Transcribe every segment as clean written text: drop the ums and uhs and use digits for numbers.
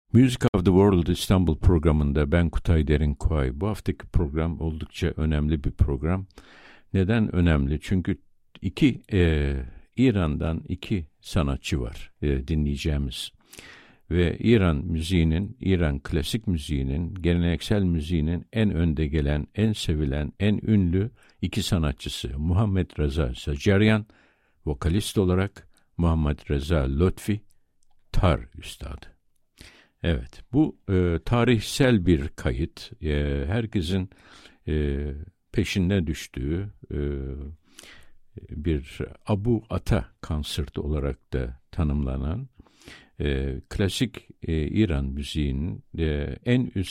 Music of the World İstanbul programında ben Kutay Derinkuay. Bu haftaki program oldukça önemli bir program. Neden önemli? Çünkü İran'dan iki sanatçı var dinleyeceğimiz. Ve İran klasik müziğinin, geleneksel müziğinin en önde gelen, en sevilen, en ünlü iki sanatçısı. Muhammed Reza Sacaryan, vokalist olarak, Muhammed Reza Lotfi, tar üstadı. Evet, bu tarihsel bir kayıt. Herkesin peşine düştüğü bir Abu Ata konserti olarak da tanımlanan klasik İran müziğinin en üst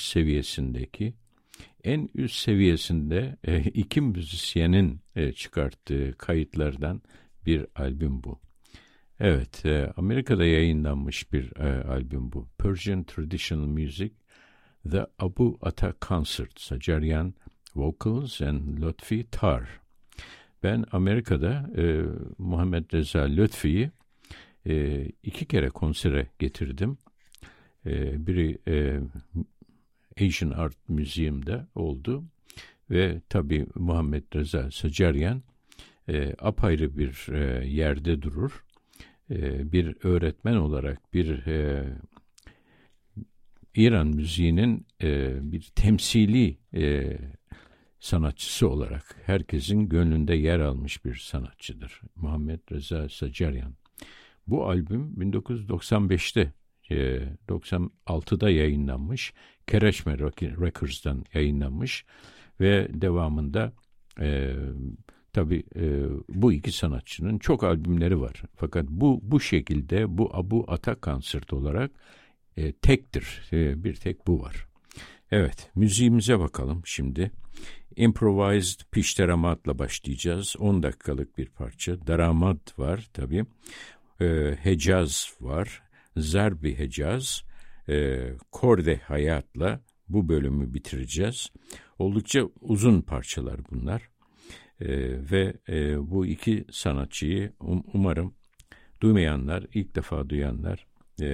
seviyesinde iki müzisyenin çıkarttığı kayıtlardan bir albüm bu. Evet, Amerika'da yayınlanmış bir albüm bu. Persian Traditional Music, The Abu Ata Concert, Sacaryan Vocals and Lotfi Tar. Ben Amerika'da Muhammed Reza Lotfi'yi iki kere konsere getirdim. Biri Asian Art Museum'da oldu ve tabii Muhammed Reza Sacaryan apayrı bir yerde durur. Bir öğretmen olarak İran müziğinin bir temsili sanatçısı olarak herkesin gönlünde yer almış bir sanatçıdır. Muhammed Reza Sacaryan. Bu albüm 1995'te 96'da yayınlanmış. Kereşme Records'tan yayınlanmış ve devamında tabii bu iki sanatçının çok albümleri var. Fakat bu şekilde bu Abu Ata konsert olarak tektir. Bir tek bu var. Evet, müziğimize bakalım şimdi. Improvised Pişteramat'la başlayacağız. 10 dakikalık bir parça. Daramat var tabii. Hecaz var. Zarbi Hecaz. Korde Hayat'la bu bölümü bitireceğiz. Oldukça uzun parçalar bunlar. Ve bu iki sanatçıyı umarım duymayanlar, ilk defa duyanlar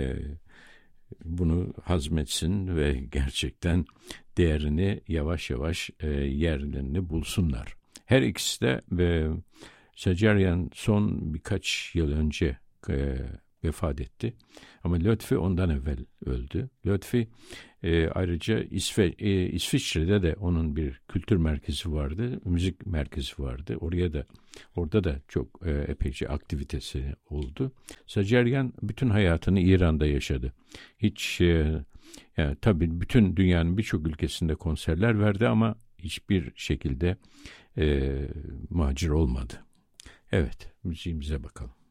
bunu hazmetsin ve gerçekten değerini yavaş yavaş yerlerini bulsunlar. Her ikisi de Sacaryan son birkaç yıl önce vefat etti. Ama Lotfi ondan evvel öldü. Lotfi ayrıca İsviçre'de de onun bir kültür merkezi vardı, müzik merkezi vardı. Orada da çok epeyce aktivitesi oldu. Sacaryan bütün hayatını İran'da yaşadı. Yani tabii bütün dünyanın birçok ülkesinde konserler verdi ama hiçbir şekilde muhacir olmadı. Evet, müziğimize bakalım.